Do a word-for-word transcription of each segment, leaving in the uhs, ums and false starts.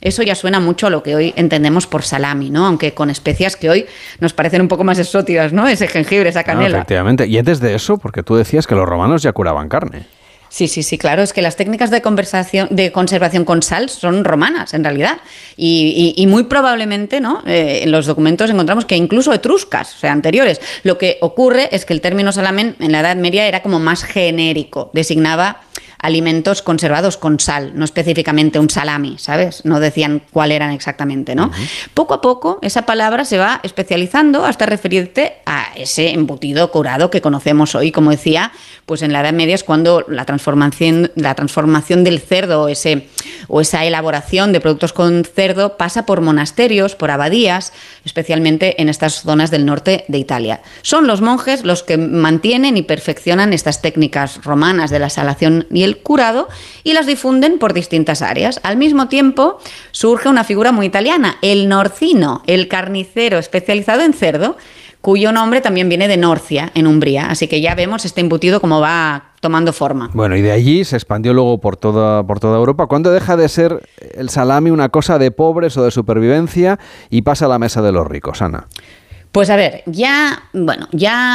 eso ya suena mucho a lo que hoy entendemos por salami, ¿no? Aunque con especias que hoy nos parecen un poco más exóticas, ¿no? Ese jengibre, esa canela. Ah, efectivamente. Y antes de eso, porque tú decías que los romanos ya curaban carne. Sí, sí, sí, claro, es que las técnicas de conversación, de conservación con sal son romanas, en realidad, y, y, y muy probablemente, ¿no? Eh, en los documentos encontramos que incluso etruscas, o sea, anteriores. Lo que ocurre es que el término salamen en la Edad Media era como más genérico, designaba alimentos conservados con sal, no específicamente un salami, ¿sabes? No decían cuál eran exactamente, ¿no? Uh-huh. Poco a poco esa palabra se va especializando hasta referirte a ese embutido curado que conocemos hoy. Como decía, pues en la Edad Media es cuando la transformación, la transformación del cerdo o, ese, o esa elaboración de productos con cerdo pasa por monasterios, por abadías, especialmente en estas zonas del norte de Italia. Son los monjes los que mantienen y perfeccionan estas técnicas romanas de la salación y el curado y las difunden por distintas áreas. Al mismo tiempo surge una figura muy italiana, el norcino, el carnicero especializado en cerdo, cuyo nombre también viene de Norcia, en Umbría. Así que ya vemos este embutido cómo va tomando forma. Bueno, y de allí se expandió luego por toda, por toda Europa. ¿Cuándo deja de ser el salami una cosa de pobres o de supervivencia y pasa a la mesa de los ricos, Ana? Pues a ver, ya, bueno,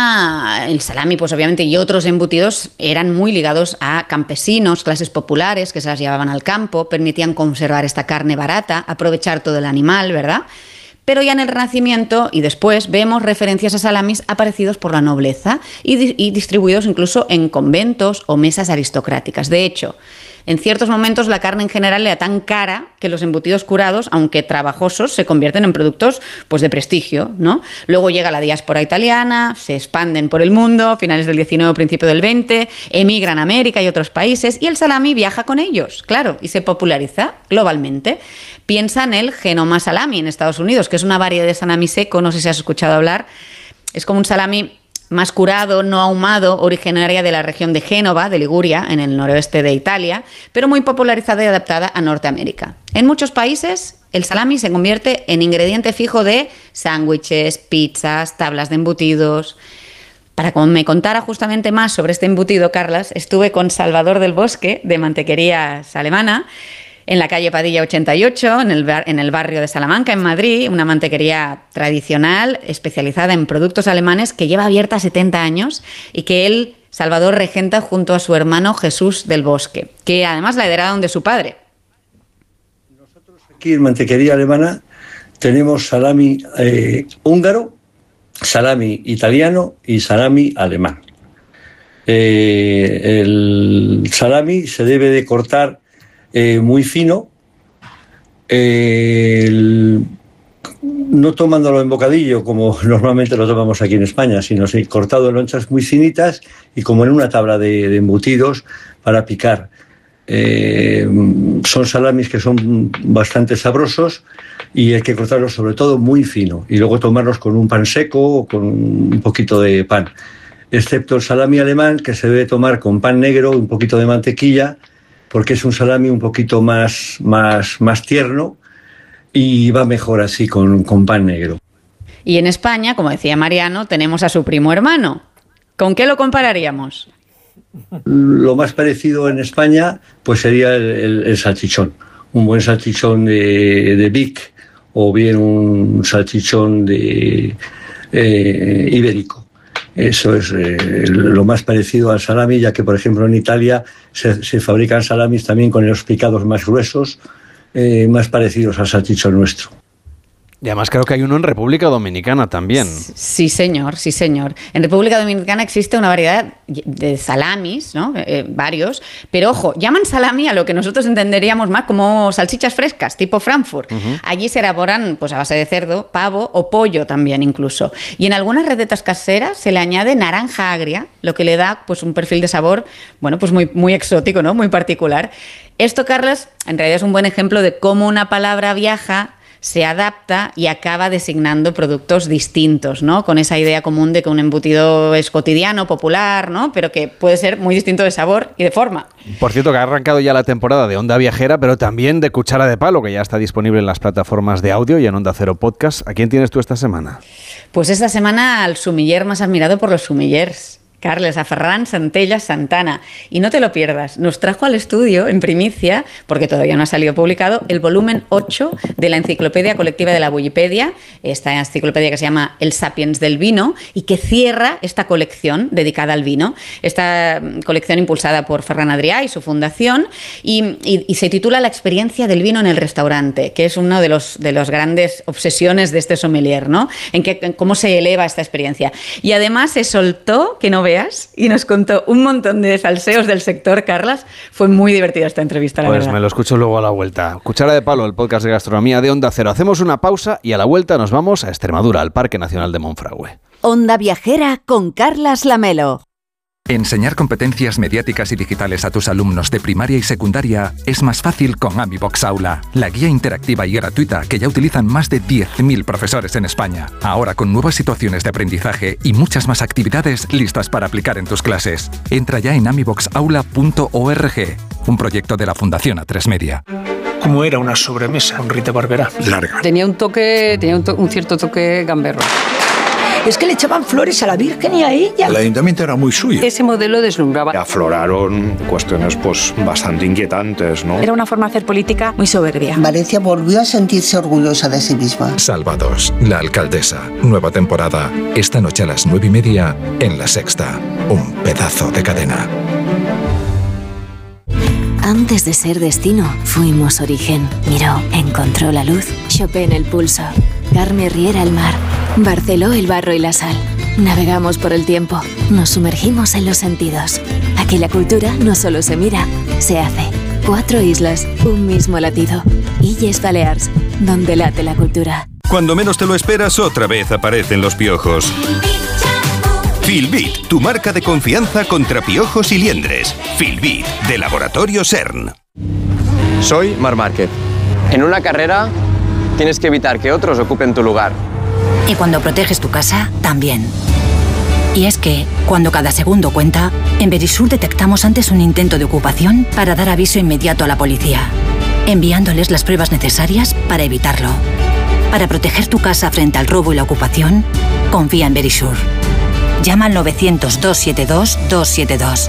ya el salami, pues obviamente, y otros embutidos eran muy ligados a campesinos, clases populares que se las llevaban al campo, permitían conservar esta carne barata, aprovechar todo el animal, ¿verdad? Pero ya en el Renacimiento y después vemos referencias a salamis aparecidos por la nobleza y, di- y distribuidos incluso en conventos o mesas aristocráticas. De hecho, en ciertos momentos la carne en general era tan cara que los embutidos curados, aunque trabajosos, se convierten en productos pues de prestigio, ¿no? Luego llega la diáspora italiana, se expanden por el mundo, finales del diecinueve, principio del veinte, emigran a América y otros países y el salami viaja con ellos, claro, y se populariza globalmente. Piensa en el Genoma salami en Estados Unidos, que es una variedad de salami seco, no sé si has escuchado hablar, es como un salami más curado, no ahumado, originaria de la región de Génova, de Liguria, en el noroeste de Italia, pero muy popularizada y adaptada a Norteamérica. En muchos países, el salami se convierte en ingrediente fijo de sándwiches, pizzas, tablas de embutidos. Para que me contara justamente más sobre este embutido, Carlas, estuve con Salvador del Bosque, de Mantequerías Alemana, en la calle Padilla ochenta y ocho, en el, bar, en el barrio de Salamanca, en Madrid, una mantequería tradicional especializada en productos alemanes que lleva abierta setenta años y que él, Salvador, regenta junto a su hermano Jesús del Bosque, que además la heredaron de su padre. Nosotros aquí en Mantequería Alemana tenemos salami eh, húngaro, salami italiano y salami alemán. Eh, el salami se debe de cortar Eh, muy fino, eh, el, no tomándolo en bocadillo como normalmente lo tomamos aquí en España, sino sí, cortado en lonchas muy finitas y como en una tabla de, de embutidos para picar. Eh, son salamis que son bastante sabrosos y hay que cortarlos sobre todo muy fino y luego tomarlos con un pan seco o con un poquito de pan, excepto el salami alemán, que se debe tomar con pan negro y un poquito de mantequilla, porque es un salami un poquito más, más, más tierno y va mejor así con, con pan negro. Y en España, como decía Mariano, tenemos a su primo hermano. ¿Con qué lo compararíamos? Lo más parecido en España pues sería el, el, el salchichón. Un buen salchichón de, de Vic o bien un salchichón de eh, ibérico. Eso es eh, lo más parecido al salami, ya que, por ejemplo, en Italia se, se fabrican salamis también con los picados más gruesos, eh, más parecidos al salchichón nuestro. Y además creo que hay uno en República Dominicana también. Sí, señor, sí, señor. En República Dominicana existe una variedad de salamis, ¿no? Eh, varios, pero ojo, llaman salami a lo que nosotros entenderíamos más como salchichas frescas, tipo Frankfurt. Uh-huh. Allí se elaboran pues a base de cerdo, pavo o pollo también incluso. Y en algunas recetas caseras se le añade naranja agria, lo que le da pues un perfil de sabor, bueno, pues muy, muy exótico, ¿no? Muy particular. Esto, Carlos, en realidad es un buen ejemplo de cómo una palabra viaja, se adapta y acaba designando productos distintos, ¿no? Con esa idea común de que un embutido es cotidiano, popular, ¿no? Pero que puede ser muy distinto de sabor y de forma. Por cierto, que ha arrancado ya la temporada de Onda Viajera, pero también de Cuchara de Palo, que ya está disponible en las plataformas de audio y en Onda Cero Podcast. ¿A quién tienes tú esta semana? Pues esta semana al sumiller más admirado por los sumillers. Carles, a Ferran Centellas Santana. Y no te lo pierdas, nos trajo al estudio en primicia, porque todavía no ha salido publicado, el volumen ocho de la Enciclopedia Colectiva de la Wikipedia, esta enciclopedia que se llama El Sapiens del Vino, y que cierra esta colección dedicada al vino. Esta colección impulsada por Ferran Adrià y su fundación, y, y, y se titula La experiencia del vino en el restaurante, que es una de los de las grandes obsesiones de este sommelier, ¿no? En, que, en cómo se eleva esta experiencia. Y además se soltó, que no y nos contó un montón de salseos del sector, Carlas. Fue muy divertida esta entrevista, la pues verdad. Me lo escucho luego a la vuelta. Cuchara de palo, el podcast de gastronomía de Onda Cero. Hacemos una pausa y a la vuelta nos vamos a Extremadura, al Parque Nacional de Monfragüe. Onda Viajera con Carlas Lamelo. Enseñar competencias mediáticas y digitales a tus alumnos de primaria y secundaria es más fácil con AmiBox Aula, la guía interactiva y gratuita que ya utilizan más de diez mil profesores en España. Ahora con nuevas situaciones de aprendizaje y muchas más actividades listas para aplicar en tus clases. Entra ya en amibox aula punto org, un proyecto de la Fundación A tres Media. Como era una sobremesa con Rita Barberá. Larga. Tenía un toque, tenía un, to- un cierto toque gamberro. Es que le echaban flores a la Virgen y a ella. El ayuntamiento era muy suyo. Ese modelo deslumbraba. Afloraron cuestiones pues bastante inquietantes, ¿no? Era una forma de hacer política muy soberbia. Valencia volvió a sentirse orgullosa de sí misma. Salvados, la alcaldesa. Nueva temporada. Esta noche a las nueve y media en La Sexta. Un pedazo de cadena. Antes de ser destino, fuimos origen. Miró, encontró la luz. Chopin el pulso. Carme Riera el mar. Barceló el barro y la sal. Navegamos por el tiempo. Nos sumergimos en los sentidos. Aquí la cultura no solo se mira, se hace. Cuatro islas, un mismo latido. Illes Balears, donde late la cultura. Cuando menos te lo esperas, otra vez aparecen los piojos. Filbit, tu marca de confianza contra piojos y liendres. Filbit, de Laboratorio CERN. Soy Marc Márquez. En una carrera tienes que evitar que otros ocupen tu lugar. Y cuando proteges tu casa, también. Y es que, cuando cada segundo cuenta, en Verisur detectamos antes un intento de ocupación para dar aviso inmediato a la policía, enviándoles las pruebas necesarias para evitarlo. Para proteger tu casa frente al robo y la ocupación, confía en Verisur. Llama al novecientos, doscientos setenta y dos, doscientos setenta y dos.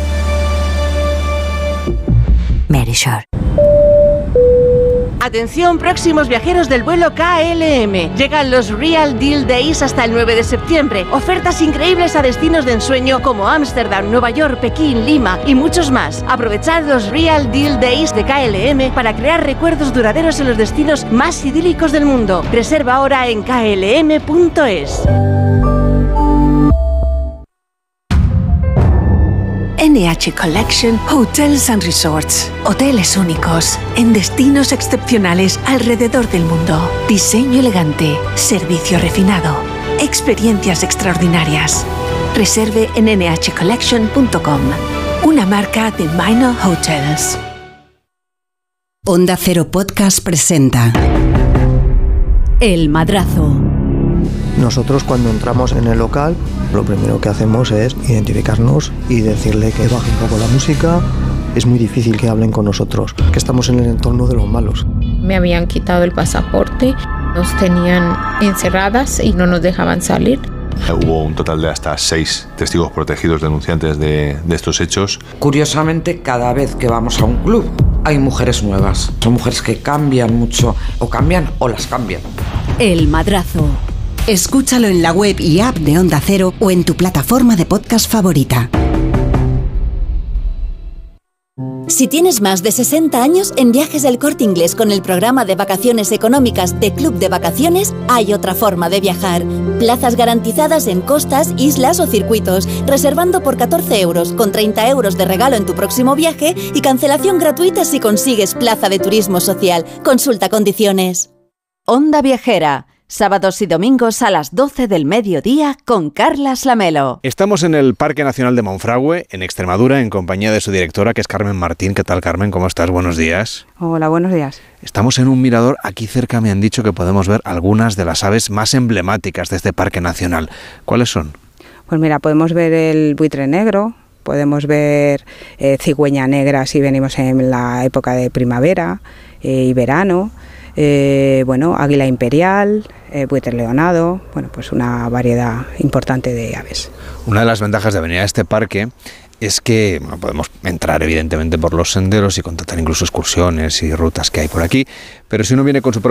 Verisur. Atención, próximos viajeros del vuelo K L M. Llegan los Real Deal Days hasta el nueve de septiembre. Ofertas increíbles a destinos de ensueño como Ámsterdam, Nueva York, Pekín, Lima y muchos más. Aprovechad los Real Deal Days de K L M para crear recuerdos duraderos en los destinos más idílicos del mundo. Reserva ahora en k l m punto es. N H Collection Hotels and Resorts. Hoteles únicos, en destinos excepcionales alrededor del mundo. Diseño elegante, servicio refinado, experiencias extraordinarias. Reserve en n h collection punto com, una marca de Minor Hotels. Onda Cero Podcast presenta El Madrazo. Nosotros cuando entramos en el local, lo primero que hacemos es identificarnos y decirle que baje un poco la música. Es muy difícil que hablen con nosotros, que estamos en el entorno de los malos. Me habían quitado el pasaporte, nos tenían encerradas y no nos dejaban salir. Hubo un total de hasta seis testigos protegidos denunciantes de, de estos hechos. Curiosamente, cada vez que vamos a un club hay mujeres nuevas. Son mujeres que cambian mucho, o cambian o las cambian. El Madrazo. Escúchalo en la web y app de Onda Cero o en tu plataforma de podcast favorita. Si tienes más de sesenta años, en Viajes del Corte Inglés con el programa de vacaciones económicas de Club de Vacaciones, hay otra forma de viajar. Plazas garantizadas en costas, islas o circuitos, reservando por catorce euros, con treinta euros de regalo en tu próximo viaje y cancelación gratuita si consigues plaza de turismo social. Consulta condiciones. Onda Viajera. Sábados y domingos a las doce del mediodía con Carlas Lamelo. Estamos en el Parque Nacional de Monfragüe, en Extremadura, en compañía de su directora, que es Carmen Martín. ¿Qué tal, Carmen? ¿Cómo estás? Buenos días. Hola, buenos días. Estamos en un mirador. Aquí cerca me han dicho que podemos ver algunas de las aves más emblemáticas de este Parque Nacional. ¿Cuáles son? Pues mira, podemos ver el buitre negro, podemos ver eh, cigüeña negra si venimos en la época de primavera eh, y verano. Eh, bueno, águila imperial, eh, buitre leonado, bueno, pues una variedad importante de aves. Una de las ventajas de venir a este parque es que bueno, podemos entrar evidentemente por los senderos y contratar incluso excursiones y rutas que hay por aquí, pero si uno viene con su propio